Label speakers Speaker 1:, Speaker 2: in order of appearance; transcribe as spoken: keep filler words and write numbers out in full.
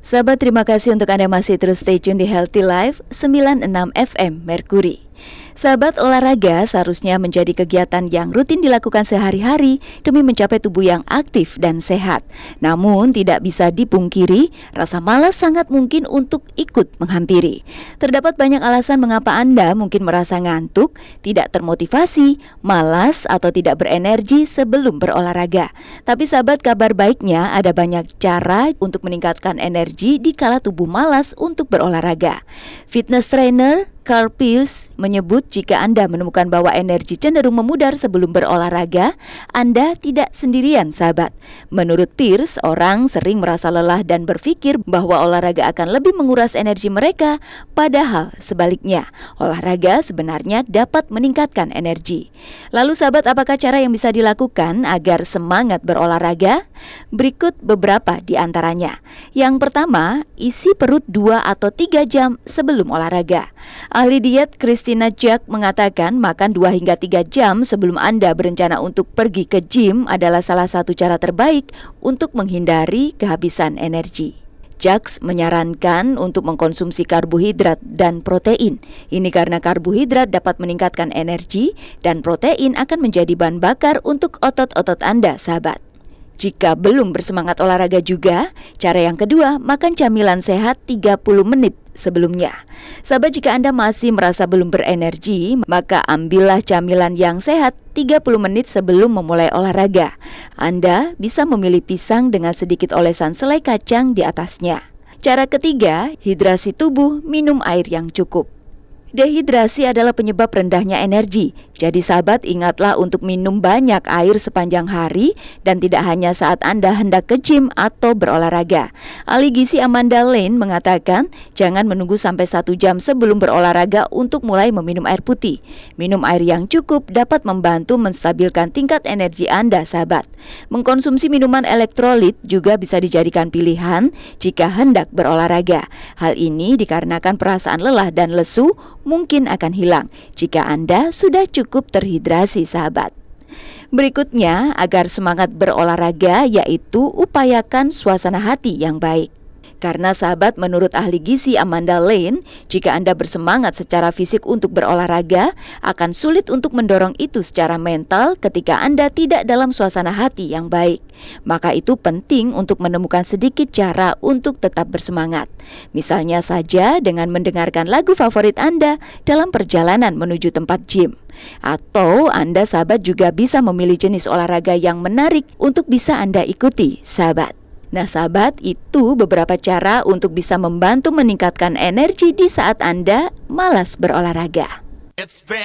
Speaker 1: Sahabat, terima kasih untuk Anda masih terus stay tune di Healthy Life sembilan puluh enam F M Merkuri. Sahabat, olahraga seharusnya menjadi kegiatan yang rutin dilakukan sehari-hari demi mencapai tubuh yang aktif dan sehat. Namun tidak bisa dipungkiri, rasa malas sangat mungkin untuk ikut menghampiri. Terdapat banyak alasan mengapa Anda mungkin merasa ngantuk, tidak termotivasi, malas, atau tidak berenergi sebelum berolahraga. Tapi sahabat, kabar baiknya ada banyak cara untuk meningkatkan energi di kala tubuh malas untuk berolahraga. Fitness trainer Carl Pierce menyebut jika Anda menemukan bahwa energi cenderung memudar sebelum berolahraga, Anda tidak sendirian, sahabat. Menurut Pierce, orang sering merasa lelah dan berpikir bahwa olahraga akan lebih menguras energi mereka, padahal sebaliknya, olahraga sebenarnya dapat meningkatkan energi. Lalu sahabat, apakah cara yang bisa dilakukan agar semangat berolahraga? Berikut beberapa di antaranya. Yang pertama, isi perut dua atau tiga jam sebelum olahraga. Ahli diet Christina Jack mengatakan makan dua hingga tiga jam sebelum Anda berencana untuk pergi ke gym adalah salah satu cara terbaik untuk menghindari kehabisan energi. Jack menyarankan untuk mengkonsumsi karbohidrat dan protein. Ini karena karbohidrat dapat meningkatkan energi dan protein akan menjadi bahan bakar untuk otot-otot Anda, sahabat. Jika belum bersemangat olahraga juga, cara yang kedua, makan camilan sehat tiga puluh menit sebelumnya. Sahabat, jika Anda masih merasa belum berenergi, maka ambillah camilan yang sehat tiga puluh menit sebelum memulai olahraga. Anda bisa memilih pisang dengan sedikit olesan selai kacang di atasnya. Cara ketiga, hidrasi tubuh, minum air yang cukup. Dehidrasi adalah penyebab rendahnya energi. Jadi sahabat, ingatlah untuk minum banyak air sepanjang hari dan tidak hanya saat Anda hendak ke gym atau berolahraga. Ahli gizi Amanda Lane mengatakan, jangan menunggu sampai satu jam sebelum berolahraga untuk mulai meminum air putih. Minum air yang cukup dapat membantu menstabilkan tingkat energi Anda, sahabat. Mengkonsumsi minuman elektrolit juga bisa dijadikan pilihan jika hendak berolahraga. Hal ini dikarenakan perasaan lelah dan lesu mungkin akan hilang jika Anda sudah cukup terhidrasi, sahabat. Berikutnya, agar semangat berolahraga yaitu upayakan suasana hati yang baik. Karena sahabat, menurut ahli gizi Amanda Lane, jika Anda bersemangat secara fisik untuk berolahraga, akan sulit untuk mendorong itu secara mental ketika Anda tidak dalam suasana hati yang baik. Maka itu penting untuk menemukan sedikit cara untuk tetap bersemangat. Misalnya saja dengan mendengarkan lagu favorit Anda dalam perjalanan menuju tempat gym. Atau Anda, sahabat, juga bisa memilih jenis olahraga yang menarik untuk bisa Anda ikuti, sahabat. Nah sahabat, itu beberapa cara untuk bisa membantu meningkatkan energi di saat Anda malas berolahraga.